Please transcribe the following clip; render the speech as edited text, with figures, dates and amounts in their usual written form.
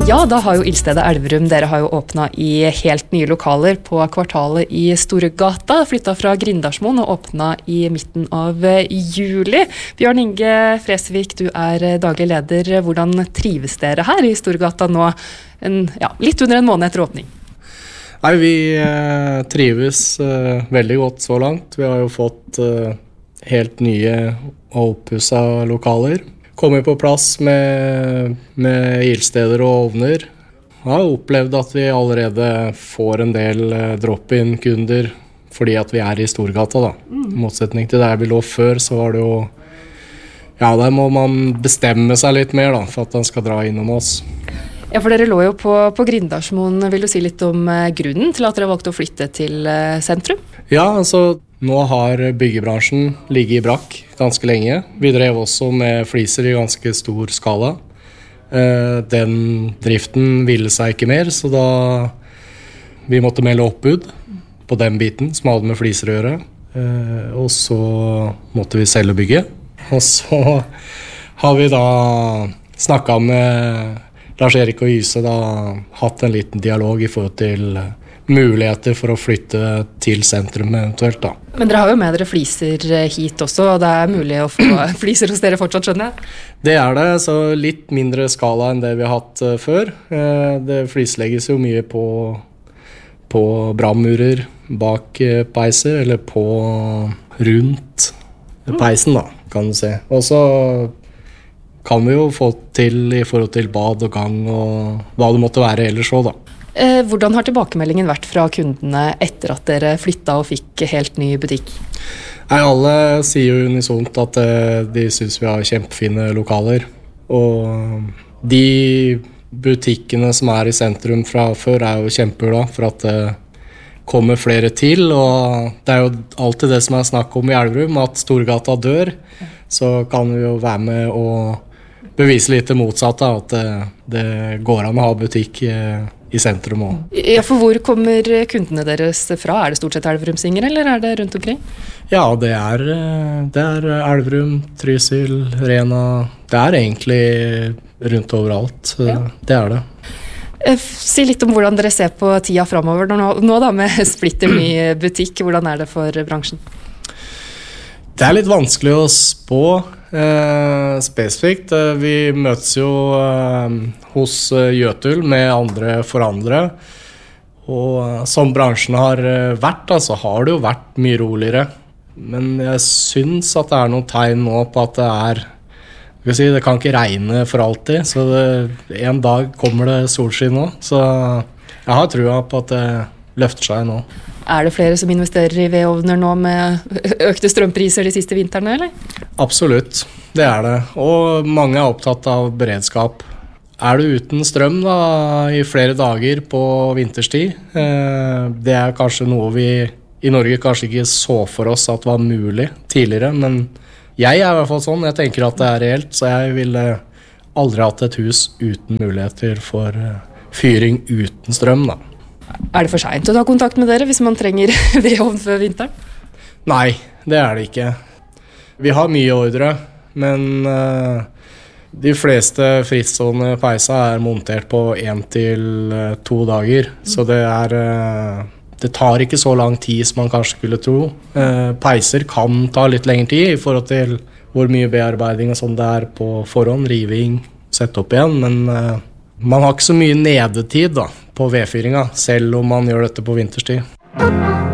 Ja, da har jo Ildstedet Elverum, dere har jo åpnet i helt nye lokaler på kvartalet i Storgata, flyttet fra Grindalsmoen og åpnet i midten av juli. Bjørn Inge Fresvik, du er daglig leder. Hvordan trives dere her i Storgata nå, litt under en måned etter åpning? Nei, vi trives veldig godt så langt. Vi har jo fått helt nye og oppusset lokaler. Kommer på plass med ildsteder og ovner. Jeg har opplevd at vi allerede får en del drop-in-kunder fordi at vi er i Storgata da. I motsetning til der vi lå før, så var det jo... Ja, der må man bestemme seg litt mer da, for at den skal dra innom oss. Ja, for dere lå jo på Grindalsmoen. Vil du si litt om grunnen til at dere valgte å flytte til sentrum? Ja, altså... Nå har byggebransjen ligget i brakk ganske lenge. Vi drev også med fliser i ganske stor skala. Den driften ville seg ikke mer, så da vi måtte melde oppbud på den biten som hadde med fliser å gjøre. Og så måtte vi selge bygget. Og så har vi da snakket med Lars-Erik og Gyse, da hatt en liten dialog i forhold til muligheter for å flytte til sentrum eventuelt da. Men dere har jo med dere fliser hit også, og det er mulig å få fliser hos dere fortsatt, skjønner jeg? Det er det, så litt mindre skala enn det vi har hatt før. Det flislegges jo mye på brannmurer bak peiser, eller på rundt peisen da, kan du se. Og så kan vi jo få til i forhold til bad og gang og hva det måtte være ellers også da. Hvordan har tilbakemeldingen vært fra kundene etter at dere flyttet og fikk helt ny butikk? Nei, alle sier jo unisont at de synes vi har kjempefine lokaler. Og de butikkene som er i sentrum fra før er jo kjempeglad for at det kommer flere til. Og det er jo alltid det som er snakk om i Elverum, at Storgata dør. Så kan vi jo være med og bevise litt det motsatte, at det går an å ha butikk i sentrum også. Ja, for hvor kommer kundene deres fra? Er det stort sett Elverumsinger, eller er det rundt omkring? Ja, det er Elverum, Trysil, Rena. Det er egentlig rundt overalt. Ja. Det er det. Si litt om hvordan dere ser på tida fremover nå da, med splitter ny butikk. Hvordan er det for bransjen? Det er litt vanskelig å spå spesifikt. Vi møtes jo hos Jøtul med andre forhandlere. Og som bransjen har vært, så har det jo vært mye roligere. Men jeg synes at det er noen tegn nå på at det kan ikke regne for alltid. Så en dag kommer det solskinn nå. Så jeg har trua på at det løfter seg nå. Er det flere som investerer i vedovner nå med økte strømpriser de siste vintrene, eller? Absolutt, det er det. Og mange er opptatt av beredskap. Er du uten strøm da, i flere dager på vinterstid? Det er kanskje noe vi i Norge kanskje ikke så for oss at var mulig tidligere, men jeg er i hvert fall sånn. Jeg tenker at det er reelt, så jeg ville aldri hatt et hus uten muligheter for fyring uten strøm da. Er det for sent å ta kontakt med dere hvis man trenger vedovn før vinteren? Nei, det er det ikke. Vi har mye ordre, men de fleste frittstående peisa er montert på 1 til 2 dager. Så det tar ikke så lang tid som man kanskje skulle tro. Peiser kan ta litt lengre tid i forhold til hvor mye bearbeiding og sånn det er på forhånd, riving, sette opp igjen, men man har ikke så mye nedetid da, på vedfyringa, selv om man gjør dette på vinterstid.